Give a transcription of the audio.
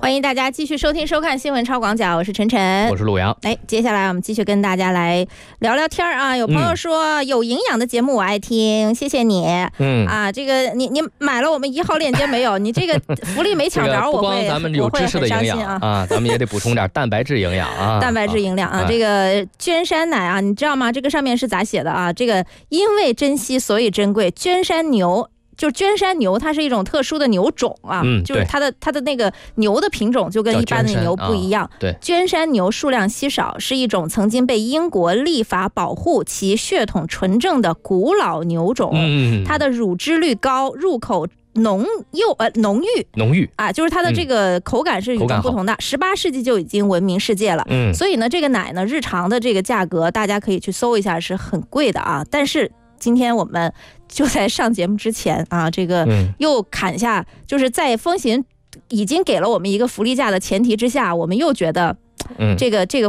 欢迎大家继续收听收看新闻超广角，我是晨晨， 我是陆阳。 接下来我们继续跟大家来聊聊天啊。有朋友说有营养的节目我爱听，谢谢你。这个你买了我们1号链接没有？你这个福利没抢着， 不光咱们有知识的营养啊，咱们也得补充点蛋白质营养啊。 蛋白质营养啊，这个娟山奶啊，你知道吗？这个上面是咋写的啊？这个因为珍惜所以珍贵，娟山牛。就是娟山牛，它是一种特殊的牛种啊，就是它的那个牛的品种就跟一般的牛不一样。 对， 娟山牛数量稀少，是一种曾经被英国立法保护其血统纯正的古老牛种。它的乳汁率高，入口浓郁啊，就是它的这个口感是与众不同的。18世纪就已经闻名世界了。所以呢，这个奶呢，日常的这个价格大家可以去搜一下，是很贵的啊。但是今天我们就在上节目之前啊，这个又砍下，就是在风行已经给了我们一个福利价的前提之下，我们又觉得这个